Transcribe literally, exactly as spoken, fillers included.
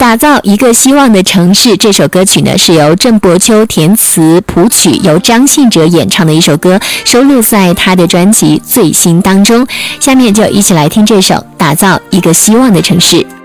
打造一个希望的城市这首歌曲呢，是由郑伯秋填词谱曲，由张信哲演唱的一首歌，收录在他的专辑《最新》当中。下面就一起来听这首《打造一个希望的城市》。